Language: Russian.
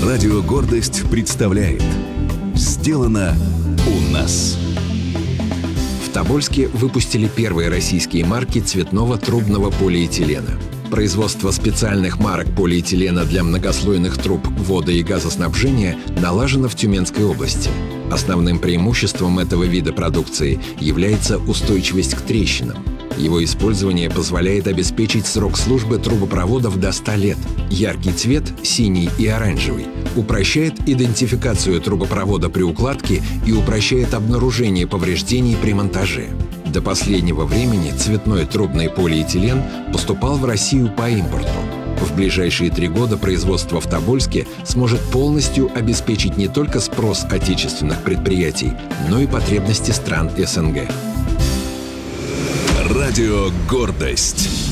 Радио «Гордость» представляет «Сделано у нас». В Тобольске выпустили первые российские марки цветного трубного полиэтилена. Производство специальных марок полиэтилена для многослойных труб водо- и газоснабжения налажено в Тюменской области. Основным преимуществом этого вида продукции является устойчивость к трещинам. Его использование позволяет обеспечить срок службы трубопроводов до 100 лет. Яркий цвет, синий и оранжевый, упрощает идентификацию трубопровода при укладке и упрощает обнаружение повреждений при монтаже. До последнего времени цветной трубный полиэтилен поступал в Россию по импорту. В ближайшие 3 года производство в Тобольске сможет полностью обеспечить не только спрос отечественных предприятий, но и потребности стран СНГ. Радио «Гордость».